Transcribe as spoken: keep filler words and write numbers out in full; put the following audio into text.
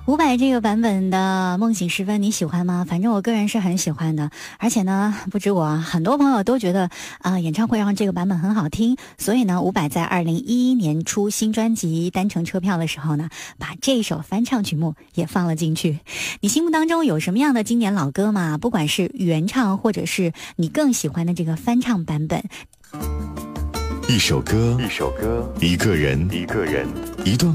伍佰这个版本的《梦醒时分》你喜欢吗？反正我个人是很喜欢的，而且呢，不止我，很多朋友都觉得啊、呃，演唱会上这个版本很好听，所以呢，伍佰在二零一一年出新专辑《单程车票》的时候呢，把这首翻唱曲目也放了进去。你心目当中有什么样的经典老歌吗？不管是原唱，或者是你更喜欢的这个翻唱版本。 一首歌， 一首歌， 一个人， 一个人， 一段